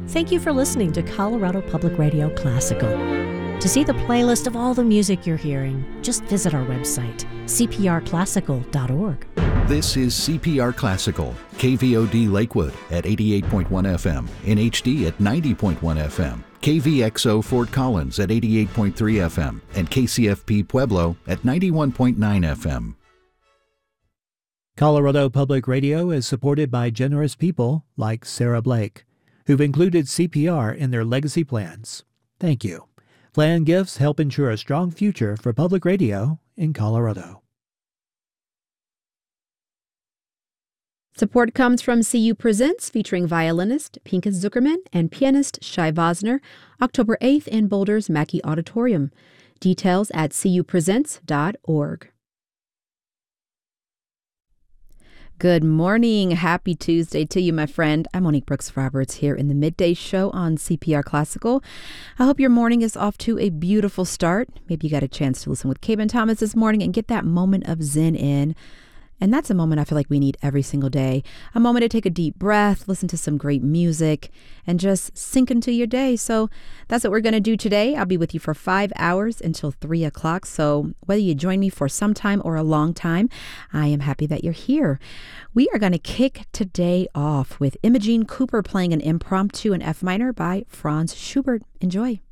Thank you for listening to Colorado Public Radio Classical. To see the playlist of all the music you're hearing, just visit our website, cprclassical.org. This is CPR Classical, KVOD Lakewood at 88.1 FM, NHD at 90.1 FM, KVXO Fort Collins at 88.3 FM, and KCFP Pueblo at 91.9 FM. Colorado Public Radio is supported by generous people like Sarah Blake, who've included CPR in their legacy plans. Thank you. Plan gifts help ensure a strong future for public radio in Colorado. Support comes from CU Presents, featuring violinist Pinkas Zuckerman and pianist Shai Vosner, October 8th in Boulder's Mackey Auditorium. Details at cupresents.org. Good morning. Happy Tuesday to you, my friend. I'm Monique Brooks Roberts here in the Midday Show on CPR Classical. I hope your morning is off to a beautiful start. Maybe you got a chance to listen with Caben Thomas this morning and get that moment of zen in. And that's a moment I feel like we need every single day. A moment to take a deep breath, listen to some great music, and just sink into your day. So that's what we're going to do today. I'll be with you for 5 hours until 3 o'clock. So whether you join me for some time or a long time, I am happy that you're here. We are going to kick today off with Imogene Cooper playing an impromptu in F minor by Franz Schubert. Enjoy.